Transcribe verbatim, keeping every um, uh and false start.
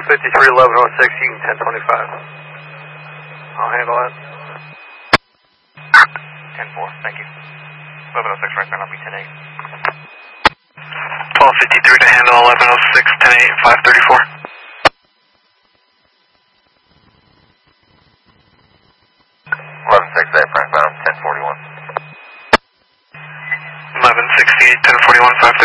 fifty-three, eleven oh six, you can ten twenty-five. I'll handle that. ten four, thank you. eleven oh six right now, I'll be ten eight. twelve fifty-three to handle, eleven oh six, ten eight, five thirty-four. eleven sixty-eight, Frank Bound, ten forty-one. eleven sixty-eight, ten forty-one, five